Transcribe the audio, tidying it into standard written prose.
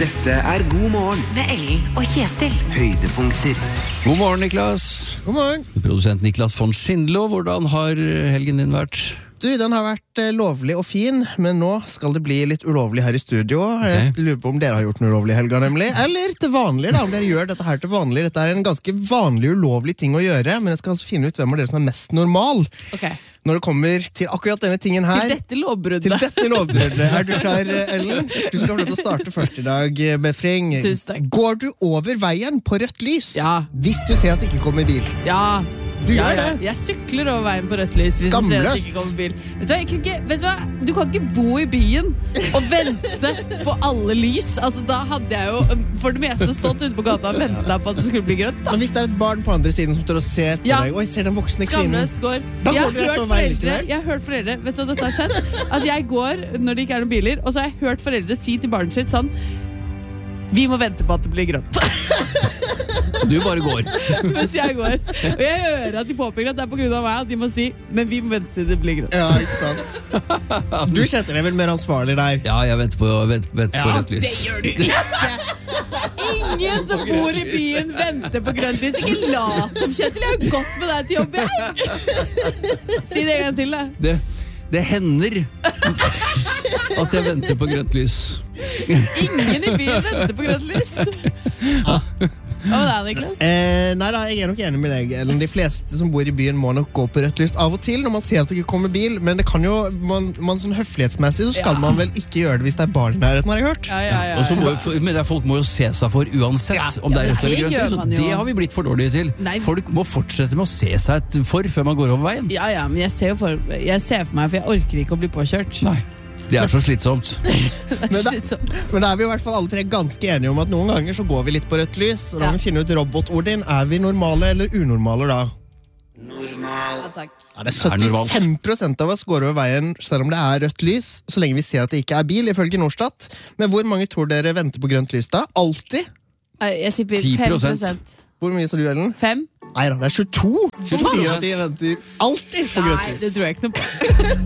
Dette God morgen med Ellen og Kjetil. Høydepunkter. God morgen, Niklas. God morgen. Produsent Niklas von Schindlo, hvordan har helgen din vært? Du, den har vært lovlig og fin, men nå skal det bli litt ulovlig her i studio. Jeg lurer på om dere har gjort noe ulovlig i helga, nemlig. Eller til vanlig, da, om dere gjør dette her til vanlig. Dette er en ganske vanlig ulovlig ting å gjøre, men jeg skal altså finne ut hvem av dere som er mest normal. Ok. Når det kommer til akkurat denne tingen her. Til dette lovbruddet. Til dette lovbruddet. Er du klar, Ellen? Du skal få lov til å starte først i dag, Befring. Tusen takk. Går du over veien på rødt lys? Ja. Hvis du ser at det ikke kommer bil. Ja. Du gjør det. Jeg sykler over veien på rødt lys hvis jeg ser at det ikke kommer bil. Vet du hva? Du kan ikke bo i byen og vente på alle lys. Altså, da hadde jeg jo for det meste stått ute på gata og ventet på at det skulle bli grønt. Da. Men hvis det er et barn på andre siden som står og ser på deg, og jeg ser den voksne kvinnen. Skamløst går. Da Jeg går du rett over veien likevel. har hørt foreldre, vet du hva dette har skjedd? At jeg går når det ikke er noen biler, og så har jeg hørt foreldre si til barnet sitt sånn: vi må vente på at det blir grønt. Du bare går. Mens jeg går. Og jeg hører at de påpeker at det er på grunn av meg at de må si, men vi må vente til det blir grønt. Ja, ikke sant. Du Kjetil er vel mer ansvarlig der. Ja, jeg venter på rødt lys. Det gjør du ikke. Ingen som bor i byen venter på grønt lys. Ikke lat som, Kjetil. Jeg har jo gått med deg til jobb, jeg. Si det en gang til, da. Det hender at jeg venter på grønt lys. Ingen i byen venter på grønt lys. Hva med deg, Niklas? Nei da, jeg er nok enig med deg, Ellen. De fleste som bor i byen må nok gå på rødt lys av og til når man ser at det ikke kommer bil, men det kan jo, man sånn høflighetsmessig så skal man vel ikke gjøre det hvis det er barn i nærheten, har jeg hørt. Ja. Og så men folk må jo se seg for uansett om det er rødt eller det grønt gjør lys, man og jo. det har vi blitt for dårlige til. Nei. Folk må fortsette med å se seg for før man går over veien. Ja, men jeg ser for meg, for jeg orker ikke å bli påkjørt. Nei, det er så slitsomt. Men da er vi i hvert fall alle tre ganske enige om at noen ganger så går vi litt på rødt lys, og da må vi finne ut robotord din. Er vi normale eller unormale da? Ja, takk. Ja, det er 75% av oss går over veien selv om det er rødt lys, så lenge vi ser at det ikke er bil, ifølge Norstat. Men hvor mange tror dere venter på grønt lys da? Alltid? Jeg sier 10%. Hvor mye sa du, Ellen? 5? Nei da, det er 22 som sier at de venter alltid på grønt Nei, lys. det tror jeg ikke noe på.